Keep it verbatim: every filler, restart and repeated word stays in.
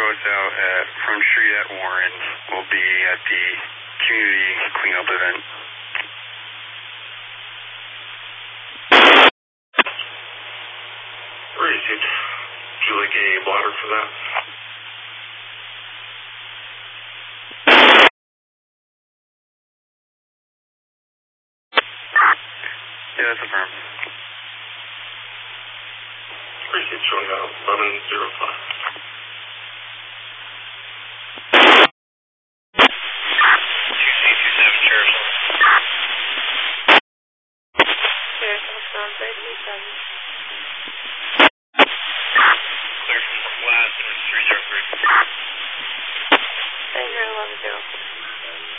is out at Front Street at Warren. We'll be at the community cleanup event. Received. Would you like a blotter for that? Yeah, that's affirmed. Received, showing out eleven oh five. two C two seven, Sheriff. Sheriff, on thirty-seven. Clear from last, three zero three. Clear eleven zero.